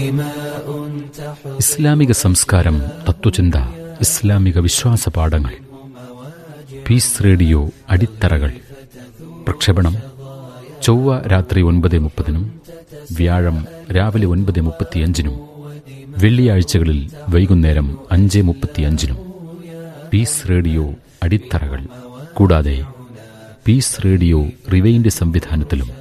ഇസ്ലാമിക സംസ്കാരം, തത്വചിന്ത, ഇസ്ലാമിക വിശ്വാസ പാഠങ്ങൾ. Piece radio അടിത്തറകൾ. പ്രക്ഷേപണം ചൊവ്വ രാത്രി 9:30, വ്യാഴം രാവിലെ 9:35, വെള്ളിയാഴ്ചകളിൽ വൈകുന്നേരം 5:35. Piece radio അടിത്തറകൾ. കൂടാതെ പീസ് റേഡിയോ റിവൈൻഡ് സംവിധാനത്തിലും.